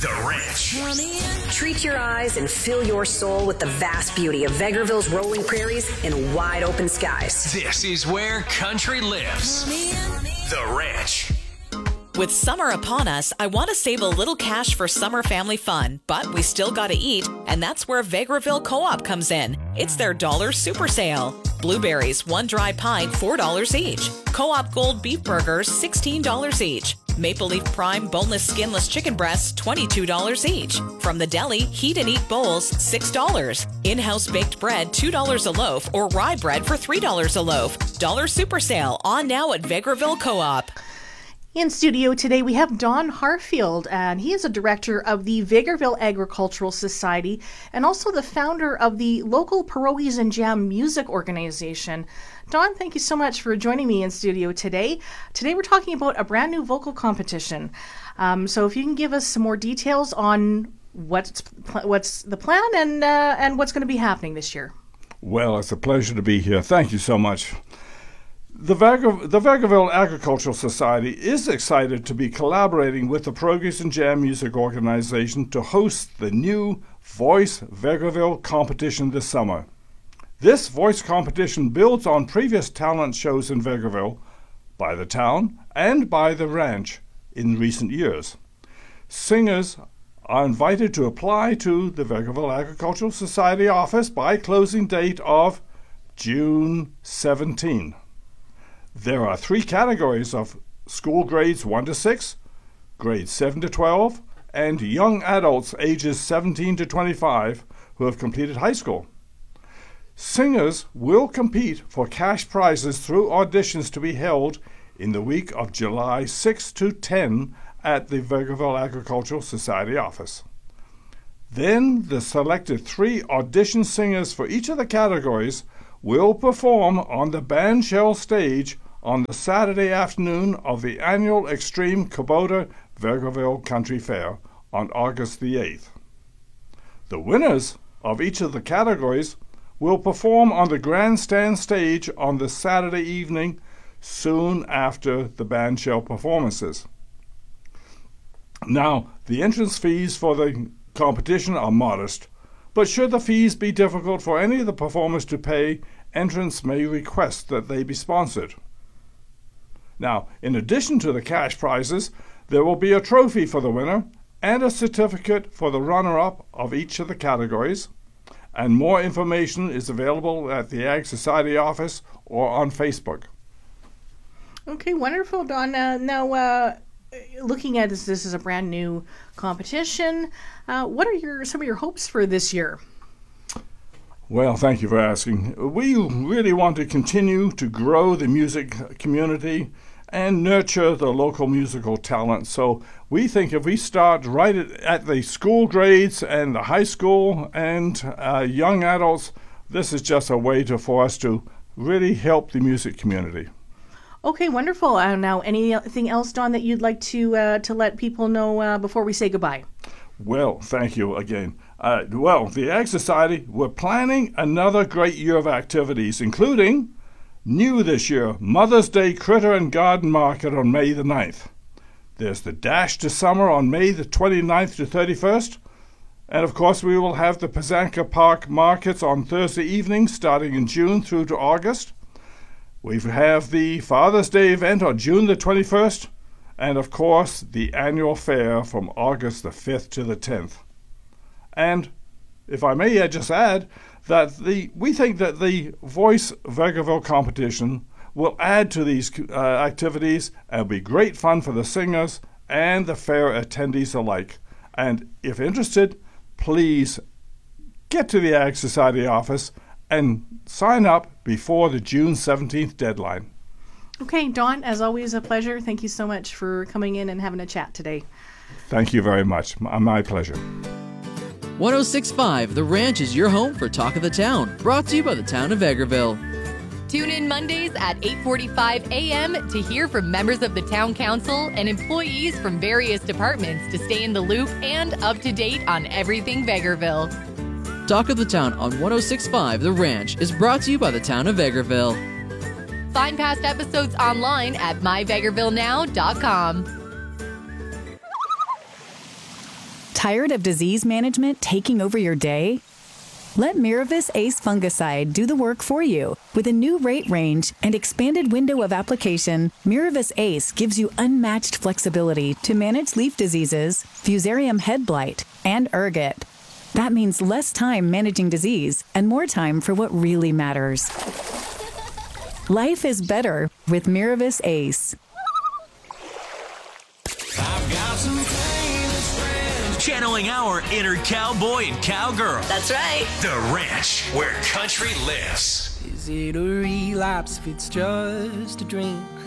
The Ranch. Treat your eyes and fill your soul with the vast beauty of Vegreville's rolling prairies and wide open skies. This is where country lives. The Ranch. With summer upon us, I want to save a little cash for summer family fun, but we still got to eat, and that's where Vegreville Co-op comes in. It's their dollar super sale. Blueberries, 1 dry pint, $4 each. Co-op Gold beef burgers, $16 each. Maple Leaf Prime boneless skinless chicken breasts, $22 each. From the deli, heat and eat bowls, $6. In-house baked bread, $2 a loaf, or rye bread for $3 a loaf. Dollar super sale on now at Vegreville Co-op. In studio today, we have Don Harfield, and he is a director of the Vegreville Agricultural Society and also the founder of the local Pierogies and Jam music organization. Don, thank you so much for joining me in studio today. Today we're talking about a brand new vocal competition. So if you can give us some more details on what's the plan and what's going to be happening this year. Well, it's a pleasure to be here. Thank you so much. The Vegreville Agricultural Society is excited to be collaborating with the Pierogies and Jam Music Organization to host the new Voice Vegreville competition this summer. This voice competition builds on previous talent shows in Vegreville by the town and by the ranch in recent years. Singers are invited to apply to the Vegreville Agricultural Society office by closing date of June 17. There are 3 categories of school grades 1 to 6, grades 7 to 12, and young adults ages 17 to 25 who have completed high school. Singers will compete for cash prizes through auditions to be held in the week of July 6 to 10 at the Vegreville Agricultural Society office. Then the selected 3 audition singers for each of the categories will perform on the bandshell stage on the Saturday afternoon of the annual Extreme Kubota Vegreville Country Fair on August the 8th. The winners of each of the categories will perform on the grandstand stage on the Saturday evening soon after the bandshell performances. Now, the entrance fees for the competition are modest, but should the fees be difficult for any of the performers to pay, entrants may request that they be sponsored. Now, in addition to the cash prizes, there will be a trophy for the winner and a certificate for the runner-up of each of the categories, and more information is available at the Ag Society office or on Facebook. Okay, wonderful, Don. Now, looking at this is a brand new competition. What are some of your hopes for this year? Well, thank you for asking. We really want to continue to grow the music community and nurture the local musical talent. So we think if we start right at the school grades and the high school and young adults, this is just a way for us to really help the music community. Okay, wonderful. Now, anything else, Don, that you'd like to let people know before we say goodbye? Well, thank you again. The Ag Society, we're planning another great year of activities, including new this year, Mother's Day Critter and Garden Market on May the 9th. There's the Dash to Summer on May the 29th to 31st. And of course, we will have the Pazanka Park Markets on Thursday evening, starting in June through to August. We have the Father's Day event on June the 21st. And of course, the annual fair from August the 5th to the 10th. And if I may just add that we think that the Voice Vegreville competition will add to these activities and be great fun for the singers and the fair attendees alike. And if interested, please get to the Ag Society office and sign up before the June 17th deadline. Okay, Don, as always, a pleasure. Thank you so much for coming in and having a chat today. Thank you very much. My pleasure. 106.5 The Ranch is your home for Talk of the Town, brought to you by the town of Vegreville. Tune in Mondays at 8:45 a.m. to hear from members of the town council and employees from various departments to stay in the loop and up to date on everything Vegreville. Talk of the Town on 106.5 The Ranch is brought to you by the town of Vegreville. Find past episodes online at myvegrevillenow.com. Tired of disease management taking over your day? Let Miravis Ace fungicide do the work for you. With a new rate range and expanded window of application, Miravis Ace gives you unmatched flexibility to manage leaf diseases, Fusarium head blight, and ergot. That means less time managing disease and more time for what really matters. Life is better with Miravis Ace. Channeling our inner cowboy and cowgirl. That's right. The Ranch, where country lives. Is it a relapse if it's just a drink?